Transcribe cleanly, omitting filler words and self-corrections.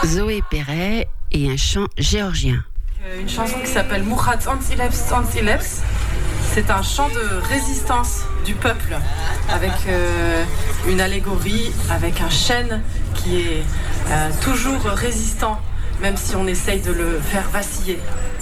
Zoé Perret et un chant géorgien. Une chanson qui s'appelle Mouchat Antileps Antileps. C'est un chant de résistance du peuple, avec une allégorie, avec un chêne qui est toujours résistant, même si on essaye de le faire vaciller.